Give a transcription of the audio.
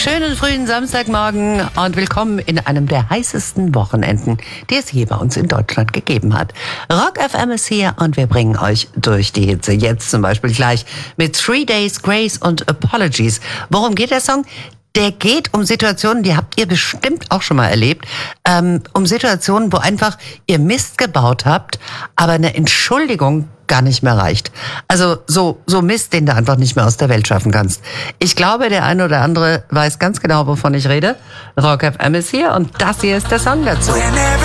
Schönen frühen Samstagmorgen und willkommen in einem der heißesten Wochenenden, die es je bei uns in Deutschland gegeben hat. Rock FM ist hier und wir bringen euch durch die Hitze. Jetzt zum Beispiel gleich mit 3 Days Grace und Apologies. Worum geht der Song? Der geht um Situationen, die habt ihr bestimmt auch schon mal erlebt, um Situationen, wo einfach ihr Mist gebaut habt, aber eine Entschuldigung gar nicht mehr reicht. Also so Mist, den du einfach nicht mehr aus der Welt schaffen kannst. Ich glaube, der eine oder andere weiß ganz genau, wovon ich rede. Rock FM ist hier und das hier ist der Song dazu. Whenever